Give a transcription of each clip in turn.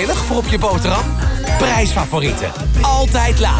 voordelig voor op je boterham? Prijsfavorieten. Altijd laag.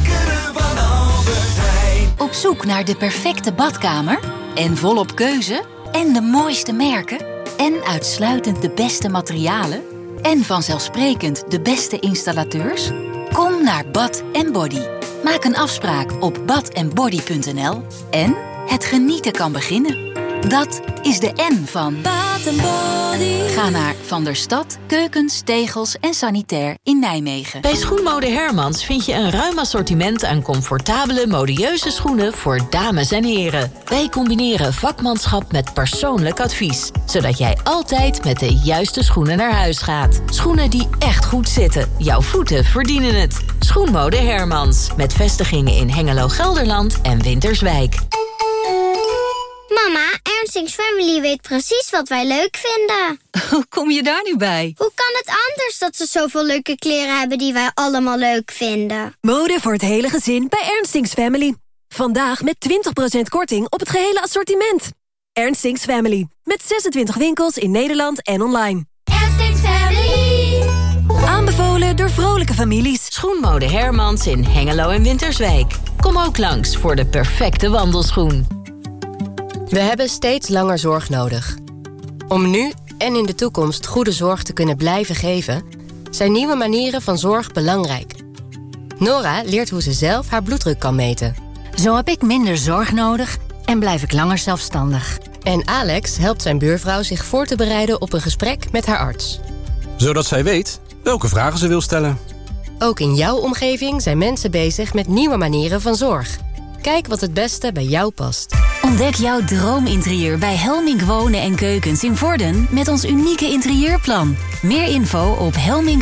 Op zoek naar de perfecte badkamer? En volop keuze? En de mooiste merken? En uitsluitend de beste materialen? En vanzelfsprekend de beste installateurs? Kom naar Bath & Body. Maak een afspraak op bathandbody.nl. En het genieten kan beginnen. Dat is de N van Bath & Body. Ga naar Van der Stad, Keukens, Tegels en Sanitair in Nijmegen. Bij Schoenmode Hermans vind je een ruim assortiment aan comfortabele, modieuze schoenen voor dames en heren. Wij combineren vakmanschap met persoonlijk advies, zodat jij altijd met de juiste schoenen naar huis gaat. Schoenen die echt goed zitten. Jouw voeten verdienen het. Schoenmode Hermans, met vestigingen in Hengelo, Gelderland en Winterswijk. Mama, Ernstings Family weet precies wat wij leuk vinden. Hoe kom je daar nu bij? Hoe kan het anders dat ze zoveel leuke kleren hebben die wij allemaal leuk vinden? Mode voor het hele gezin bij Ernstings Family. Vandaag met 20% korting op het gehele assortiment. Ernstings Family. Met 26 winkels in Nederland en online. Ernstings Family. Aanbevolen door vrolijke families. Schoenmode Hermans in Hengelo en Winterswijk. Kom ook langs voor de perfecte wandelschoen. We hebben steeds langer zorg nodig. Om nu en in de toekomst goede zorg te kunnen blijven geven, zijn nieuwe manieren van zorg belangrijk. Nora leert hoe ze zelf haar bloeddruk kan meten. Zo heb ik minder zorg nodig en blijf ik langer zelfstandig. En Alex helpt zijn buurvrouw zich voor te bereiden op een gesprek met haar arts. Zodat zij weet welke vragen ze wil stellen. Ook in jouw omgeving zijn mensen bezig met nieuwe manieren van zorg. Kijk wat het beste bij jou past. Ontdek jouw droominterieur bij Helmink Wonen & Keukens in Vorden met ons unieke interieurplan. Meer info op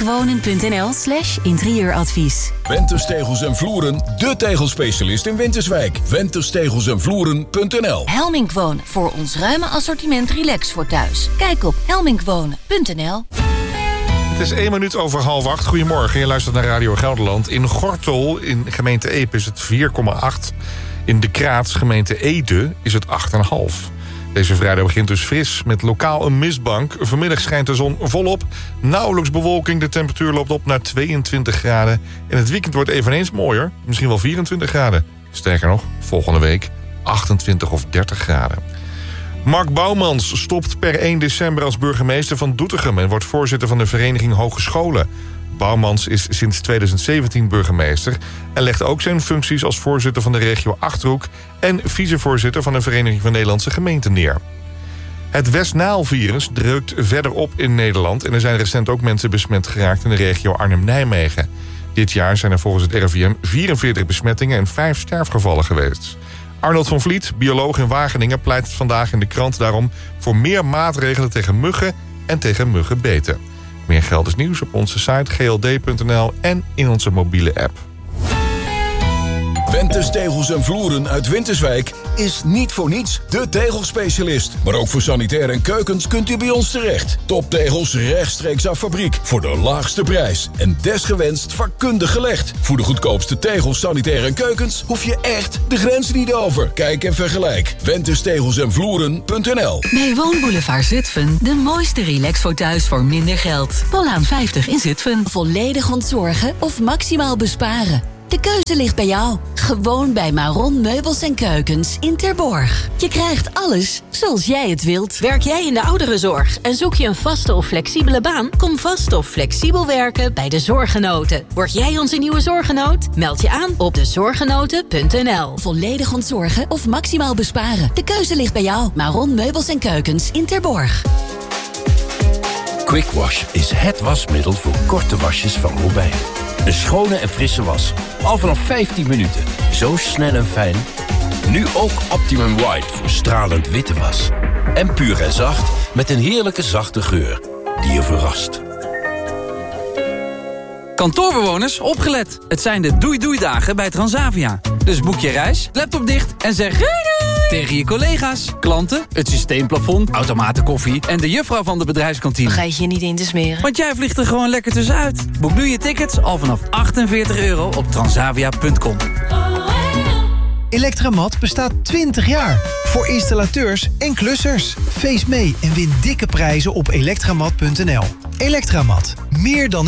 helminkwonen.nl/interieuradvies. Wenters Tegels en Vloeren, de tegelspecialist in Winterswijk. wenterstegelsенvloeren.nl. Helmink Wonen, voor ons ruime assortiment relax voor thuis. Kijk op helminkwonen.nl. Het is 1 minuut over 7:30. Goedemorgen, je luistert naar Radio Gelderland. In Gortel, in gemeente Epe, is het 4,8. In De Kraats, gemeente Ede, is het 8,5. Deze vrijdag begint dus fris met lokaal een mistbank. Vanmiddag schijnt de zon volop. Nauwelijks bewolking, de temperatuur loopt op naar 22 graden. En het weekend wordt eveneens mooier, misschien wel 24 graden. Sterker nog, volgende week 28 of 30 graden. Mark Bouwmans stopt per 1 december als burgemeester van Doetinchem en wordt voorzitter van de Vereniging Hogescholen. Bouwmans is sinds 2017 burgemeester en legt ook zijn functies als voorzitter van de regio Achterhoek en vicevoorzitter van de Vereniging van Nederlandse Gemeenten neer. Het West-Nile-virus drukt verder op in Nederland en er zijn recent ook mensen besmet geraakt in de regio Arnhem-Nijmegen. Dit jaar zijn er volgens het RIVM 44 besmettingen en 5 sterfgevallen geweest. Arnold van Vliet, bioloog in Wageningen, pleit vandaag in de krant daarom voor meer maatregelen tegen muggen en tegen muggenbeten. Meer Gelders nieuws op onze site gld.nl en in onze mobiele app. Wenters Tegels en Vloeren uit Winterswijk is niet voor niets de tegelspecialist. Maar ook voor sanitair en keukens kunt u bij ons terecht. Toptegels rechtstreeks af fabriek voor de laagste prijs. En desgewenst vakkundig gelegd. Voor de goedkoopste tegels, sanitair en keukens hoef je echt de grenzen niet over. Kijk en vergelijk. wenterstegelsенvloeren.nl. Bij Woonboulevard Zutphen, de mooiste relaxfotuis voor minder geld. Polaan 50 in Zutphen. Volledig ontzorgen of maximaal besparen. De keuze ligt bij jou. Gewoon bij Maron Meubels en Keukens in Terborg. Je krijgt alles zoals jij het wilt. Werk jij in de ouderenzorg en zoek je een vaste of flexibele baan? Kom vast of flexibel werken bij de Zorggenoten. Word jij onze nieuwe zorggenoot? Meld je aan op dezorggenoten.nl. Volledig ontzorgen of maximaal besparen. De keuze ligt bij jou. Maron Meubels en Keukens in Terborg. Quick Wash is het wasmiddel voor korte wasjes van Robijn. Een schone en frisse was. Al vanaf 15 minuten. Zo snel en fijn. Nu ook Optimum White voor stralend witte was. En puur en zacht met een heerlijke zachte geur die je verrast. Kantoorbewoners, opgelet. Het zijn de doei-doei-dagen bij Transavia. Dus boek je reis, laptop dicht en zeg doei doei tegen je collega's, klanten, het systeemplafond, automatenkoffie en de juffrouw van de bedrijfskantine. Vergeet je niet in te smeren. Want jij vliegt er gewoon lekker tussenuit. Boek nu je tickets al vanaf €48 op transavia.com. Elektramat bestaat 20 jaar. Voor installateurs en klussers. Feest mee en win dikke prijzen op elektramat.nl. Elektramat. Meer dan